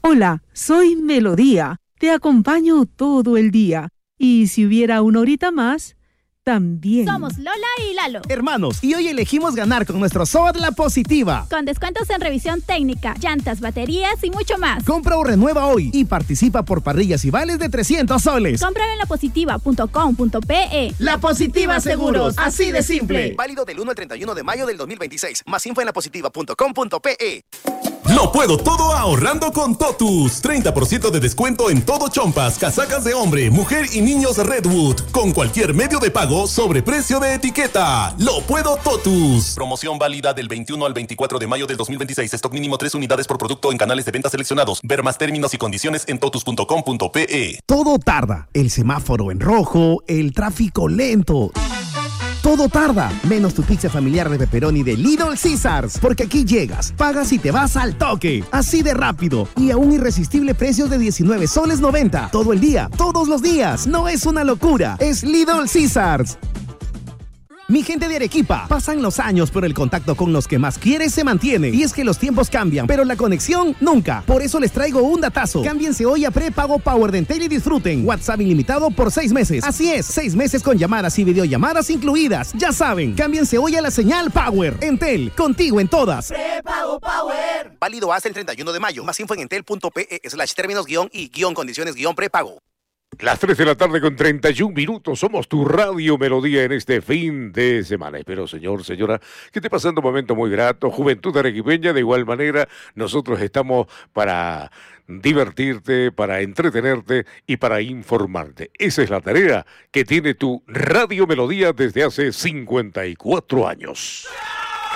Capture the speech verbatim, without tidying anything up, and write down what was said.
Hola, soy Melodía. Te acompaño todo el día. Y si hubiera una horita más, también. Somos Lola y Lalo, hermanos, y hoy elegimos ganar con nuestro SOAT La Positiva. Con descuentos en revisión técnica, llantas, baterías y mucho más. Compra o renueva hoy y participa por parrillas y vales de trescientos soles. Cómpralo en lapositiva punto com punto pe. La Positiva Seguros, así de simple. Válido del uno al treinta y uno de mayo del dos mil veintiséis. Más info en lapositiva punto com punto pe. Lo puedo todo ahorrando con Totus. treinta por ciento de descuento en todo chompas, casacas de hombre, mujer y niños Redwood. Con cualquier medio de pago sobre precio de etiqueta. Lo puedo Totus. Promoción válida del veintiuno al veinticuatro de mayo del dos mil veintiséis. Stock mínimo tres unidades por producto en canales de venta seleccionados. Ver más términos y condiciones en totus punto com punto pe. Todo tarda. El semáforo en rojo, el tráfico lento. Todo tarda, menos tu pizza familiar de pepperoni de Little Caesars, porque aquí llegas, pagas y te vas al toque, así de rápido y a un irresistible precio de diecinueve soles noventa, todo el día, todos los días. No es una locura, es Little Caesars. Mi gente de Arequipa, pasan los años, pero el contacto con los que más quieres se mantiene. Y es que los tiempos cambian, pero la conexión nunca. Por eso les traigo un datazo. Cámbiense hoy a prepago Power de Entel y disfruten WhatsApp ilimitado por seis meses. Así es, seis meses con llamadas y videollamadas incluidas. Ya saben, cámbiense hoy a la señal Power. Entel, contigo en todas. Prepago Power. Válido hasta el treinta y uno de mayo. Más info en entel punto pe slash términos guión y guión condiciones guión prepago. Las tres de la tarde con treinta y un minutos, somos tu Radio Melodía en este fin de semana. Espero, señor, señora, que esté pasando un momento muy grato. Juventud arequipeña, de igual manera, nosotros estamos para divertirte, para entretenerte y para informarte. Esa es la tarea que tiene tu Radio Melodía desde hace cincuenta y cuatro años.